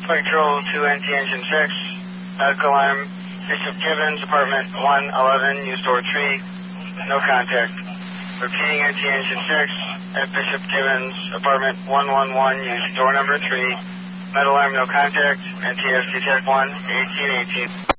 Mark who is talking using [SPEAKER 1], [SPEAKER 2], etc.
[SPEAKER 1] Flight Control to NT Engine 6. Medical alarm, Bishop Gibbons, apartment 111, use door 3. No contact. Repeating NT Engine 6 at Bishop Gibbons, apartment 111, use door number 3. Med alarm, no contact. NTSC Tech 1, 1818.